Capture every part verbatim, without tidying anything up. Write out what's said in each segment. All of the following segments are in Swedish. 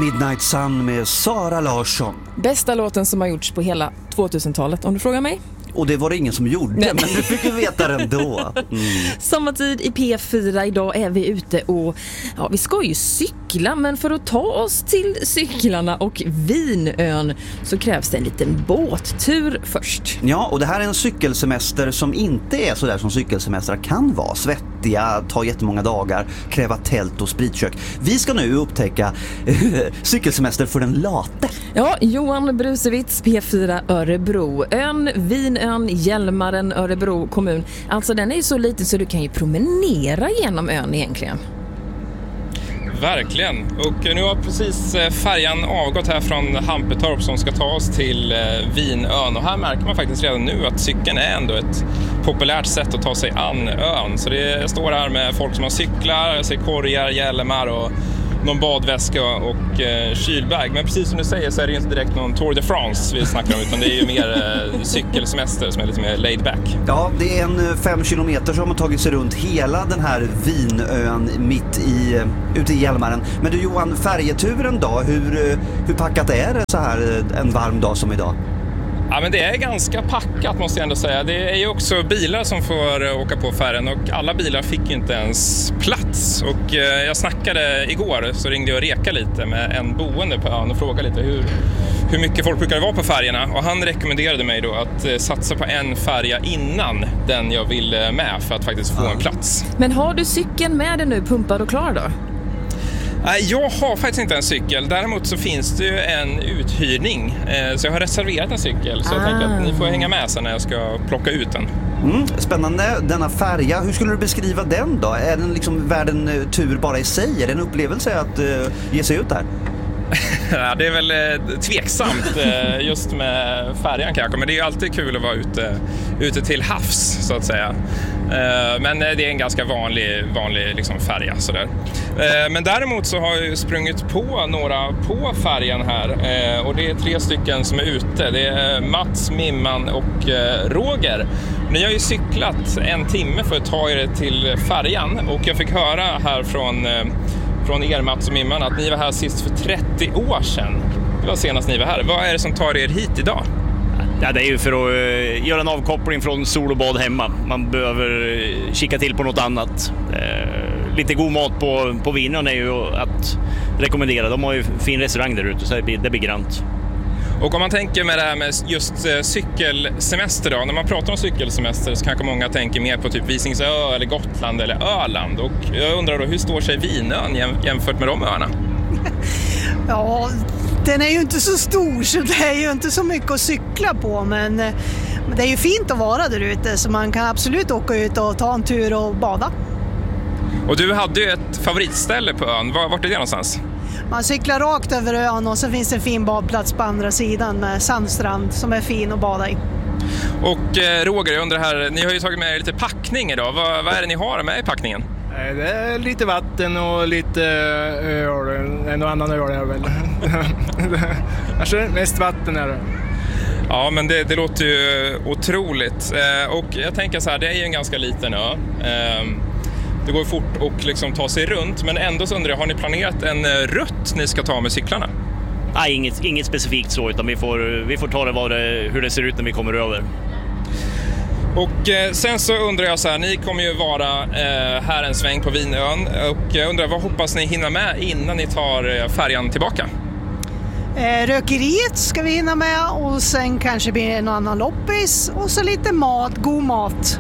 Midnight Sun med Sara Larsson. Bästa låten som har gjorts på hela tvåtusentalet, om du frågar mig. Och det var det ingen som gjorde, Nej. men du fick ju veta det ändå. Mm. Sommartid i P fyra, idag är vi ute och ja, vi ska ju cykla, men för att ta oss till cyklarna och Vinön så krävs det en liten båttur först. Ja, och det här är en cykelsemester som inte är så där som cykelsemestrar kan vara. Svettiga, ta jättemånga dagar, kräva tält och spritkök. Vi ska nu upptäcka cykelsemester för den late. Ja, Johan Brusewitz, P fyra Örebro. Ön Vinön, Hjälmaren, Örebro kommun. Alltså den är ju så liten så du kan ju promenera genom ön egentligen. Verkligen. Och nu har precis färjan avgått här från Hampetorp som ska ta oss till Vinön. Och här märker man faktiskt redan nu att cykeln är ändå ett populärt sätt att ta sig an ön. Så det står här med folk som har cyklar, ser korgar, hjälmar och någon badväska och eh, kylbag. Men precis som du säger så är det inte direkt någon Tour de France vi snackar om, utan det är ju mer eh, cykelsemester som är lite mer laid back. Ja, det är en fem kilometer som har tagit sig runt hela den här Vinön mitt i, ute i Hjälmaren. Men du Johan, färjeturen då, hur, hur packat är det så här en varm dag som idag? Ja, men det är ganska packat måste jag ändå säga. Det är ju också bilar som får åka på färjan och alla bilar fick inte ens plats. Och eh, jag snackade igår så ringde jag och reka lite med en boende på ön och frågade lite hur, hur mycket folk brukar det vara på färgerna. Och han rekommenderade mig då att eh, satsa på en färja innan den jag vill med för att faktiskt få ja. en plats. Men har du cykeln med dig nu pumpad och klar då? Nej, jag har faktiskt inte en cykel. Däremot så finns det ju en uthyrning. Så jag har reserverat en cykel. Så ah. jag tänker att ni får hänga med sen när jag ska plocka ut den. Mm, spännande. Denna färja, hur skulle du beskriva den då? Är den liksom värd en tur bara i sig? Är det en upplevelse att uh, ge sig ut där? Ja, det är väl eh, tveksamt eh, just med färjan kanske. Men det är ju alltid kul att vara ute, ute till havs så att säga. Eh, men det är en ganska vanlig, vanlig liksom, färja sådär. Eh, men däremot så har jag sprungit på några på färjan här. Eh, och det är tre stycken som är ute. Det är Mats, Mimman och eh, Roger. Ni har ju cyklat en timme för att ta er till färjan. Och jag fick höra här från... Eh, från er Mats och Mimman att ni var här sist för trettio år sedan. Det var senast ni var här. Vad är det som tar er hit idag? Ja, det är ju för att uh, göra en avkoppling från sol och bad hemma. Man behöver uh, kika till på något annat. Uh, lite god mat på, på Vinön är ju att rekommendera. De har ju fin restaurang där ute så det blir, det blir grant. Och om man tänker med det här med just eh, cykelsemester då, när man pratar om cykelsemester så kanske många tänker mer på typ Visingsö eller Gotland eller Öland. Och jag undrar då, hur står sig Vinön jäm- jämfört med de öarna? Ja, den är ju inte så stor så det är ju inte så mycket att cykla på, men, men det är ju fint att vara där ute så man kan absolut åka ut och ta en tur och bada. Och du hade ju ett favoritställe på ön, vart är det någonstans? Man cyklar rakt över ön och så finns det en fin badplats på andra sidan med sandstrand som är fin att bada i. Och eh, Roger, jag undrar här, ni har ju tagit med lite packning idag. Vad, vad är det ni har med i packningen? Det är lite vatten och lite öl, en och annan öl är väl. Kanske mest vatten är det. Ja, men det, det låter ju otroligt. Eh, och jag tänker så här, det är ju en ganska liten ö. Eh, Det går fort och liksom ta sig runt. Men ändå så undrar jag, har ni planerat en rutt ni ska ta med cyklarna? Nej, inget, inget specifikt så, utan vi får, vi får ta det, vad det hur det ser ut när vi kommer över. Och eh, sen så undrar jag så här, ni kommer ju vara eh, här en sväng på Vinön. Och jag undrar, vad hoppas ni hinna med innan ni tar färjan tillbaka? Eh, rökeriet ska vi hinna med och sen kanske blir det någon annan loppis och så lite mat, god mat.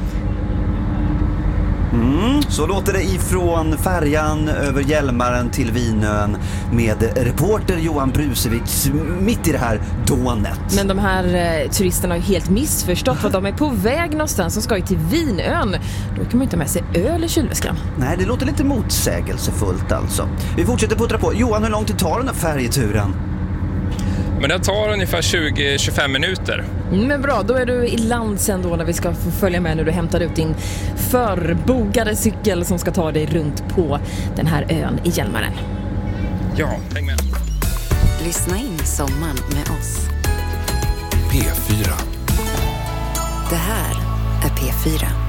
Mm, så låter det ifrån färjan över Hjälmaren till Vinön med reporter Johan Brusewitz mitt i det här dånet. Men de här eh, turisterna har ju helt missförstått för att de är på väg någonstans som ska ju till Vinön. Då kan man inte ha med sig öl i kylväskan. Nej, det låter lite motsägelsefullt alltså. Vi fortsätter puttra på. Johan, hur långt tar den här färjeturen? Men det tar ungefär tjugo till tjugofem minuter. Men bra, då är du i land sen då när vi ska få följa med när du hämtar ut din förbogade cykel som ska ta dig runt på den här ön i Hjälmaren. Ja, häng med. Lyssna in sommaren med oss. P fyra. Det här är P fyra.